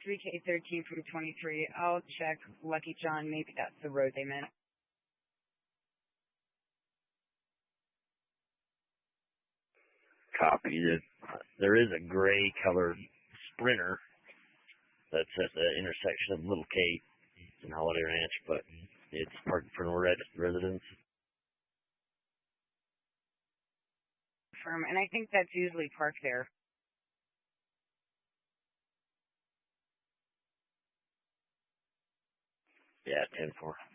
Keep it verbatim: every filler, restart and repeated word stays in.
three K thirteen from twenty-three. I'll check Lucky John. Maybe that's the road they meant. Copy. There is a gray colored Sprinter that's at the intersection of Little Cape and Holiday Ranch, but it's parked for no residents. Firm, and I think that's usually parked there. Yeah, ten four.